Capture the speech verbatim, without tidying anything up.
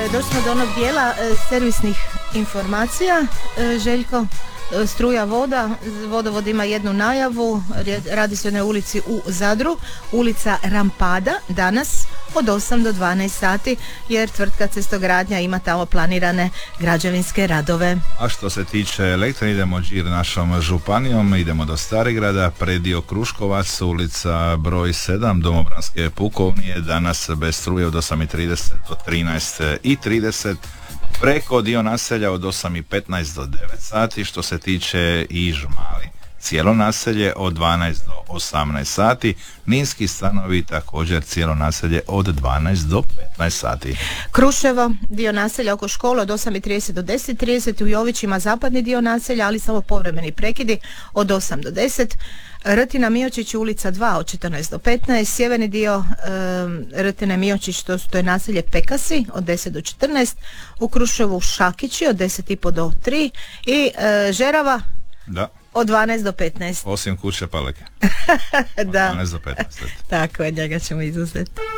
došli smo do onog dijela e, servisnih informacija. E, Željko, e, struja voda, vodovod ima jednu najavu, radi se o jednoj ulici u Zadru, ulica Rampada, danas od osam do dvanaest sati, jer tvrtka Cestogradnja ima tamo planirane građevinske radove. A što se tiče Elektra, idemo đir našom županijom, idemo do Starigrada, predio Kruškovac, ulica broj sedam, Domobranske pukovnije, danas bez struje od osam i trideset do trinaest i trideset, preko dio naselja od osam i petnaest do devet sati. Što se tiče i Žmali, cijelo naselje od dvanaest do osamnaest sati, Ninski stanovi također cijelo naselje od dvanaest do petnaest sati. Kruševo, dio naselja oko škole od osam i trideset do deset i trideset, u Jovićima zapadni dio naselja, ali samo povremeni prekidi od osam do deset. Rtina Miočić, ulica dva od četrnaest do petnaest, sjeverni dio e, Rtine Miočić, to, to je naselje Pekasi od deset do četrnaest, u Kruševu Šakići od deset i po do tri i e, Žerava da. od dvanaest do petnaest. Osim kuće Paleke. Da. Od dvanaest do petnaest. Tako je, njega ćemo izuzeti.